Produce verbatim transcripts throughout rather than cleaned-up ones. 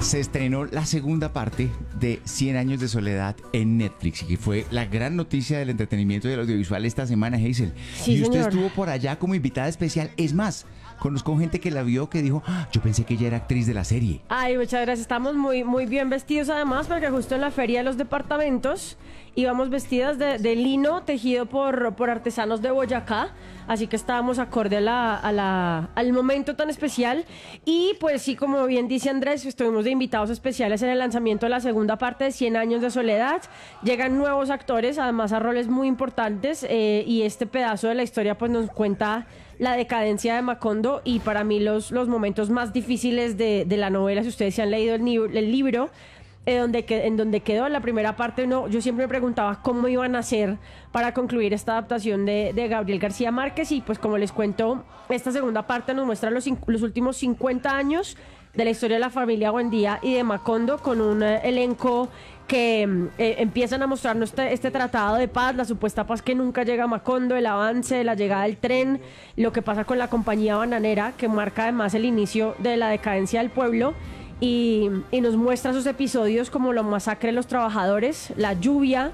Se estrenó la segunda parte de Cien años de soledad en Netflix y que fue la gran noticia del entretenimiento y del audiovisual esta semana, Hazel. Sí, y usted señor. estuvo por allá como invitada especial. Es más, conozco gente que la vio que dijo, "Ah, yo pensé que ella era actriz de la serie". Ay, muchas gracias. Estamos muy, muy bien vestidos además porque justo en la feria de los departamentos íbamos vestidas de, de lino tejido por, por artesanos de Boyacá. Así que estábamos acorde a la, a la, al momento tan especial. Y pues sí, como bien dice Andrés, estuvimos de invitados especiales en el lanzamiento de la segunda parte de Cien años de soledad. Llegan nuevos actores, además a roles muy importantes. Eh, y este pedazo de la historia pues nos cuenta la decadencia de Macondo y para mí los, los momentos más difíciles de, de la novela. Si ustedes se han leído el, ni- el libro, eh, donde que, en donde quedó la primera parte, no, yo siempre me preguntaba cómo iban a hacer para concluir esta adaptación de, de Gabriel García Márquez. Y pues como les cuento, esta segunda parte nos muestra los, cin- los últimos cincuenta años de la historia de la familia Buendía y de Macondo, con un eh, elenco que eh, empiezan a mostrarnos este, este tratado de paz, la supuesta paz que nunca llega a Macondo, el avance, la llegada del tren, lo que pasa con la compañía bananera, que marca además el inicio de la decadencia del pueblo, y, y nos muestra esos episodios como la masacre de los trabajadores, la lluvia,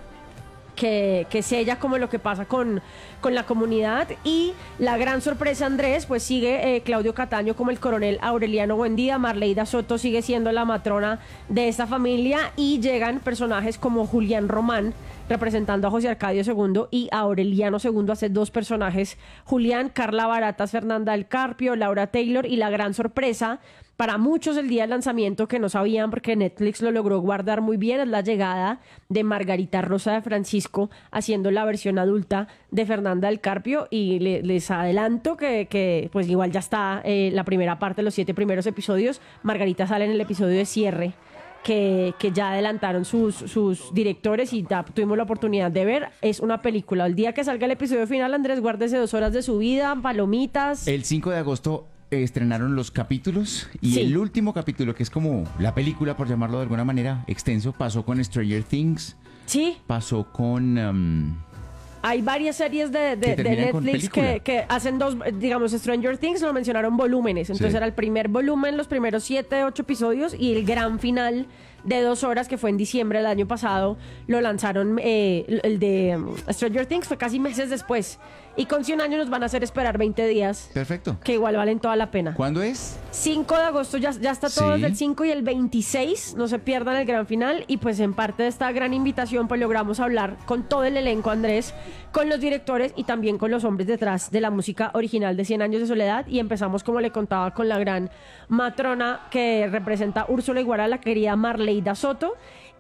que, que sella como lo que pasa con, con la comunidad. Y la gran sorpresa, Andrés, pues sigue eh, Claudio Cataño como el coronel Aureliano Buendía, Marleida Soto sigue siendo la matrona de esta familia, y llegan personajes como Julián Román representando a José Arcadio segundo y a Aureliano segundo, hace dos personajes, Julián, Carla Baratas, Fernanda del Carpio, Laura Taylor, y la gran sorpresa para muchos el día del lanzamiento, que no sabían porque Netflix lo logró guardar muy bien, es la llegada de Margarita Rosa de Francisco haciendo la versión adulta de Fernanda del Carpio. Y le- les adelanto que, que pues igual ya está eh, la primera parte, los siete primeros episodios. Margarita sale en el episodio de cierre que, que ya adelantaron sus, sus directores y ya tuvimos la oportunidad de ver. Es una película. El día que salga el episodio final, Andrés, guárdese dos horas de su vida, palomitas. El cinco de agosto estrenaron los capítulos y Sí. el último capítulo, que es como la película, por llamarlo de alguna manera, extenso, pasó con Stranger Things, Sí, pasó con... um, hay varias series de, de- Que de terminan con Netflix película. que, que hacen dos, digamos, Stranger Things lo mencionaron volúmenes. Entonces Sí. era el primer volumen, los primeros siete, ocho episodios, y el gran final de dos horas, que fue en diciembre del año pasado, lo lanzaron. Eh, el de um, Stranger Things fue casi meses después. Y con cien años nos van a hacer esperar veinte días, Perfecto. que igual valen toda la pena. ¿Cuándo es? cinco de agosto ya, ya está todo, Sí. desde el cinco y el veintiséis, no se pierdan el gran final. Y pues en parte de esta gran invitación pues logramos hablar con todo el elenco, Andrés, con los directores y también con los hombres detrás de la música original de Cien años de soledad. Y empezamos, como le contaba, con la gran matrona que representa Úrsula Iguara, la querida Marleida Soto.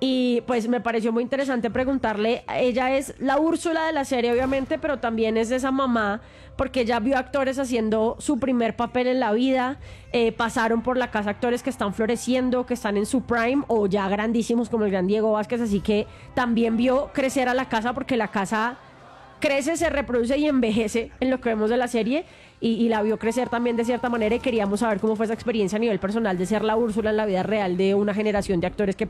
Y pues me pareció muy interesante preguntarle, ella es la Úrsula de la serie obviamente, pero también es de esa mamá, porque ella vio actores haciendo su primer papel en la vida, eh, pasaron por la casa actores que están floreciendo, que están en su prime o ya grandísimos como el gran Diego Vázquez, así que también vio crecer a la casa, porque la casa crece, se reproduce y envejece en lo que vemos de la serie, y, y la vio crecer también de cierta manera, y queríamos saber cómo fue esa experiencia a nivel personal de ser la Úrsula en la vida real de una generación de actores que